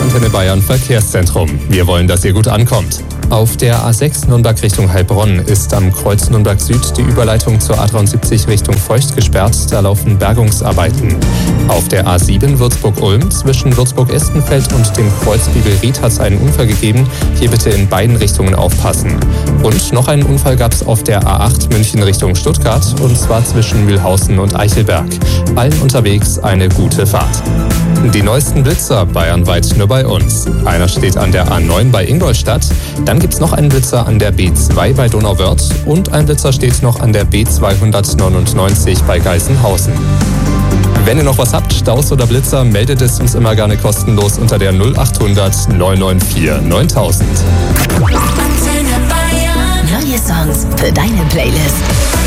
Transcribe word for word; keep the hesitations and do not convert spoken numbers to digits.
Antenne Bayern Verkehrszentrum. Wir wollen, dass ihr gut ankommt. Auf der A sechs Nürnberg Richtung Heilbronn ist am Kreuz Nürnberg Süd die Überleitung zur A dreiundsiebzig Richtung Feucht gesperrt. Da laufen Bergungsarbeiten. Auf der A sieben Würzburg-Ulm zwischen Würzburg-Estenfeld und dem Kreuz Bibelried hat es einen Unfall gegeben. Hier bitte in beiden Richtungen aufpassen. Und noch einen Unfall gab es auf der A acht München Richtung Stuttgart, und zwar zwischen Mühlhausen und Eichelberg. Allen unterwegs eine gute Fahrt. Die neuesten Blitzer bayernweit nur bei uns. Einer steht an der A neun bei Ingolstadt, dann gibt es noch einen Blitzer an der B zwei bei Donauwörth und ein Blitzer steht noch an der B zweihundertneunundneunzig bei Geisenhausen. Wenn ihr noch was habt, Staus oder Blitzer, meldet es uns immer gerne kostenlos unter der null achthundert neun neun vier neuntausend. Neue Songs für deine Playlist.